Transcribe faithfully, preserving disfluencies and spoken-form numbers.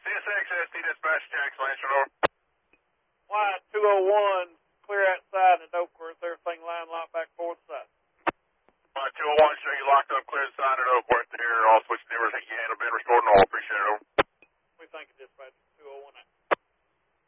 C S X S T dispatch, Jackson, Lancer, over. Y two oh one, clear outside in Oakworth, everything line locked back forward side. Y two oh one, show you locked up, clear the sign at Oakworth here. All switching numbers, you handle been restored and all. Appreciate it, over.